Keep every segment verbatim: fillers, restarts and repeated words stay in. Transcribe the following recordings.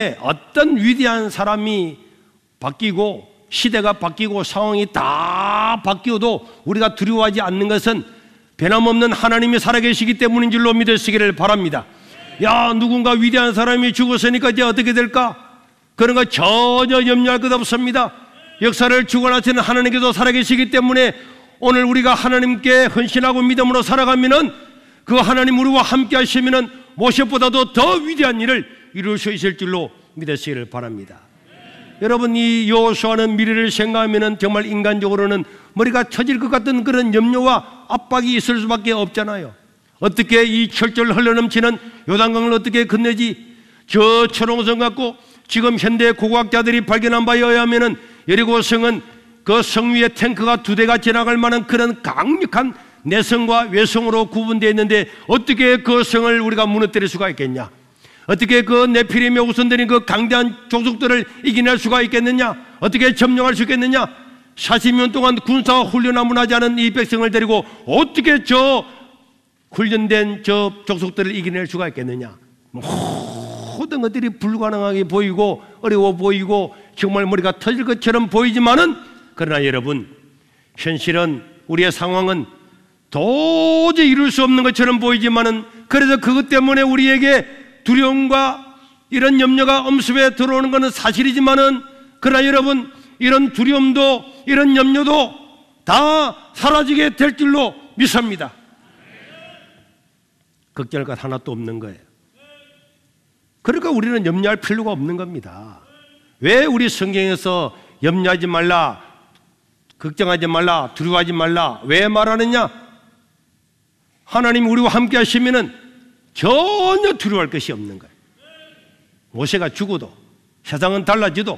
어떤 위대한 사람이 바뀌고 시대가 바뀌고 상황이 다 바뀌어도 우리가 두려워하지 않는 것은 변함없는 하나님이 살아계시기 때문인 줄로 믿으시기를 바랍니다. 야, 누군가 위대한 사람이 죽었으니까 이제 어떻게 될까? 그런 거 전혀 염려할 것 없습니다. 역사를 주관하시는 하나님께서 살아계시기 때문에 오늘 우리가 하나님께 헌신하고 믿음으로 살아가면은 그 하나님 우리와 함께 하시면은 모세보다도 더 위대한 일을 이룰 수 있을 줄로 믿으시기를 바랍니다. 여러분, 이 여호수아는 미래를 생각하면은 정말 인간적으로는 머리가 터질 것 같은 그런 염려와 압박이 있을 수밖에 없잖아요. 어떻게 이 철철 흘러넘치는 요단강을 어떻게 건네지? 저 철옹성 갖고 지금 현대 고고학자들이 발견한 바에 의하면은 여리고성은 그 성 위에 탱크가 두 대가 지나갈 만한 그런 강력한 내성과 외성으로 구분되어 있는데 어떻게 그 성을 우리가 무너뜨릴 수가 있겠냐? 어떻게 그 네피림의 우선들인 그 강대한 족속들을 이겨낼 수가 있겠느냐? 어떻게 점령할 수 있겠느냐? 사십 년 동안 군사 훈련을 문하지 않은 이 백성을 데리고 어떻게 저 훈련된 저 족속들을 이겨낼 수가 있겠느냐? 모든 것들이 불가능하게 보이고 어려워 보이고 정말 머리가 터질 것처럼 보이지만은, 그러나 여러분, 현실은 우리의 상황은 도저히 이룰 수 없는 것처럼 보이지만은, 그래서 그것 때문에 우리에게 두려움과 이런 염려가 엄습에 들어오는 것은 사실이지만은, 그러나 여러분, 이런 두려움도 이런 염려도 다 사라지게 될 줄로 믿습니다. 걱정할 것 하나도 없는 거예요. 그러니까 우리는 염려할 필요가 없는 겁니다. 왜 우리 성경에서 염려하지 말라, 걱정하지 말라, 두려워하지 말라 왜 말하느냐? 하나님이 우리와 함께 하시면은 전혀 두려워할 것이 없는 거예요. 모세가 죽어도, 세상은 달라져도,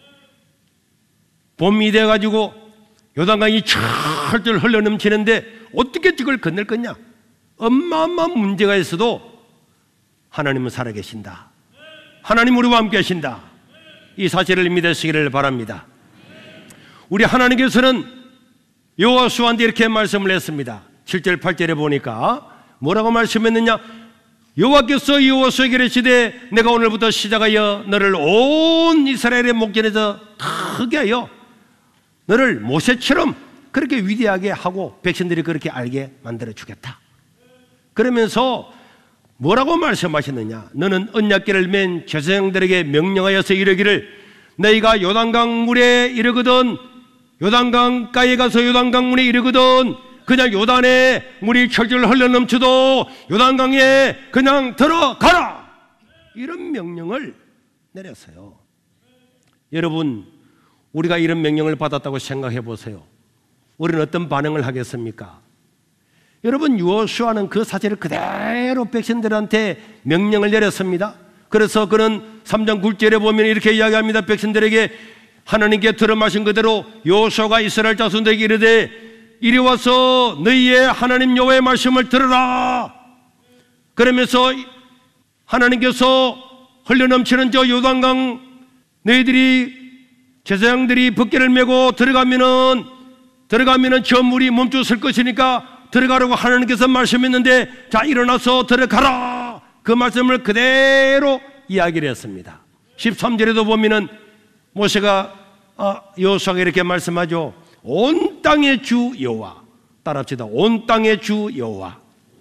봄이 돼가지고 요단강이 철철 흘러넘치는데 어떻게 저걸 건널 거냐? 어마어마한 문제가 있어도 하나님은 살아계신다. 하나님 우리와 함께 하신다. 이 사실을 믿으시기를 바랍니다. 우리 하나님께서는 여호수아한테 이렇게 말씀을 했습니다. 칠 절 팔 절에 보니까 뭐라고 말씀했느냐? 여호와께서 여호수아에게 이르시되 내가 오늘부터 시작하여 너를 온 이스라엘의 목전에서 크게 하여 너를 모세처럼 그렇게 위대하게 하고 백성들이 그렇게 알게 만들어 주겠다. 그러면서 뭐라고 말씀하셨느냐? 너는 언약궤를 맨 제사장들에게 명령하여서 이르기를 너희가 요단강 물에 이르거든, 요단강가에 가서 요단강 물에 이르거든 그냥 요단에 물이 철철 흘러넘쳐도 요단강에 그냥 들어가라, 이런 명령을 내렸어요. 여러분, 우리가 이런 명령을 받았다고 생각해 보세요. 우리는 어떤 반응을 하겠습니까? 여러분, 여호수아는 그 사실을 그대로 백성들한테 명령을 내렸습니다. 그래서 그는 삼 장 구 절에 보면 이렇게 이야기합니다. 백성들에게 하나님께 들어마신 그대로 여호수아가 이스라엘 자손들에게 이르되 이리 와서 너희의 하나님 여호와의 말씀을 들으라. 그러면서 하나님께서 흘러넘치는 저 요단강 너희들이 제사장들이 벗개를 메고 들어가면은 들어가면은 저 물이 멈춰설 것이니까 들어가라고 하나님께서 말씀했는데, 자 일어나서 들어가라, 그 말씀을 그대로 이야기를 했습니다. 십삼 절에도 보면은 모세가 아, 여호수아가 이렇게 말씀하죠. 온 땅의 주 여호와, 따라합시다. 온 땅의 주 여호와.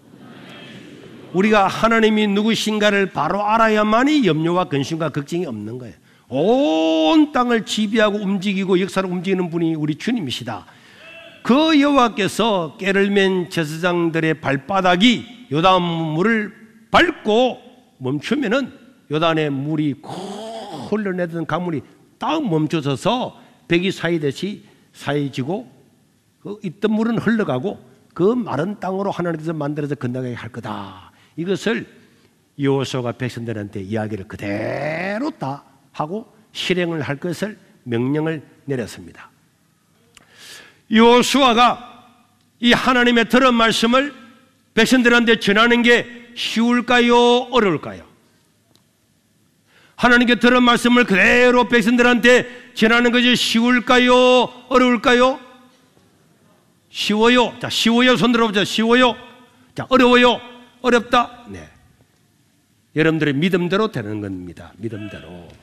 우리가 하나님이 누구신가를 바로 알아야만이 염려와 근심과 걱정이 없는 거예요. 온 땅을 지배하고 움직이고 역사를 움직이는 분이 우리 주님이시다. 그 여호와께서 꾀를 맨 제사장들의 발바닥이 요단 물을 밟고 멈추면은 요단의 물이 흘러내던 강물이 딱 멈춰서서 백이 사이듯이 사이지고 그 있던 물은 흘러가고 그 마른 땅으로 하나님께서 만들어서 건너가게 할 거다. 이것을 여호수아가 백성들한테 이야기를 그대로 다 하고 실행을 할 것을 명령을 내렸습니다. 여호수아가 이 하나님의 들은 말씀을 백성들한테 전하는 게 쉬울까요? 어려울까요? 하나님께 들은 말씀을 그대로 백성들한테 전하는 것이 쉬울까요? 어려울까요? 쉬워요. 자, 쉬워요. 손 들어보자. 쉬워요. 자, 어려워요. 어렵다. 네. 여러분들의 믿음대로 되는 겁니다. 믿음대로.